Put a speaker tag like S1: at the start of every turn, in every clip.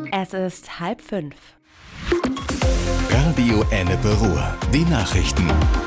S1: Es ist 4:30.
S2: Radio Ennepe-Ruhr. Die Nachrichten.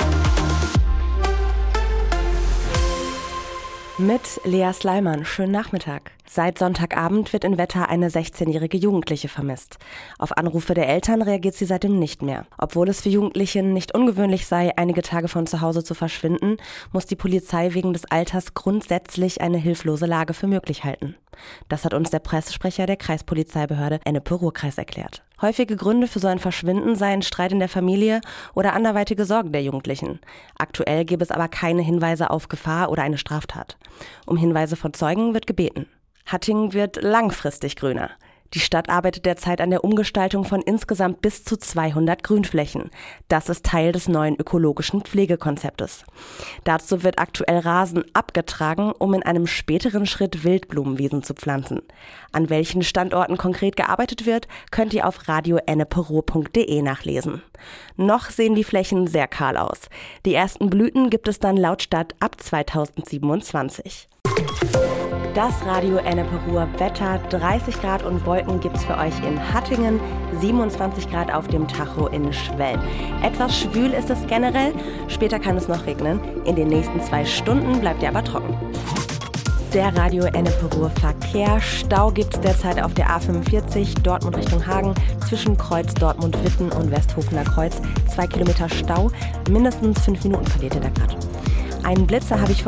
S1: Mit Lea Sleiman. Schönen Nachmittag. Seit Sonntagabend wird in Wetter eine 16-jährige Jugendliche vermisst. Auf Anrufe der Eltern reagiert sie seitdem nicht mehr. Obwohl es für Jugendliche nicht ungewöhnlich sei, einige Tage von zu Hause zu verschwinden, muss die Polizei wegen des Alters grundsätzlich eine hilflose Lage für möglich halten. Das hat uns der Pressesprecher der Kreispolizeibehörde Ennepe-Ruhr-Kreis erklärt. Häufige Gründe für so ein Verschwinden seien Streit in der Familie oder anderweitige Sorgen der Jugendlichen. Aktuell gäbe es aber keine Hinweise auf Gefahr oder eine Straftat. Um Hinweise von Zeugen wird gebeten. Hattingen wird langfristig grüner. Die Stadt arbeitet derzeit an der Umgestaltung von insgesamt bis zu 200 Grünflächen. Das ist Teil des neuen ökologischen Pflegekonzeptes. Dazu wird aktuell Rasen abgetragen, um in einem späteren Schritt Wildblumenwiesen zu pflanzen. An welchen Standorten konkret gearbeitet wird, könnt ihr auf radioenneperuhr.de nachlesen. Noch sehen die Flächen sehr kahl aus. Die ersten Blüten gibt es dann laut Stadt ab 2027. Das Radio Ennepe-Ruhr Wetter, 30 Grad und Wolken gibt's für euch in Hattingen, 27 Grad auf dem Tacho in Schwelm. Etwas schwül ist es generell, später kann es noch regnen. In den nächsten 2 Stunden bleibt ihr aber trocken. Der Radio Ennepe-Ruhr Verkehr. Stau gibt's derzeit auf der A45 Dortmund Richtung Hagen zwischen Kreuz Dortmund-Witten und Westhofener Kreuz. 2 Kilometer Stau, mindestens 5 Minuten verliert ihr da gerade. Einen Blitzer habe ich für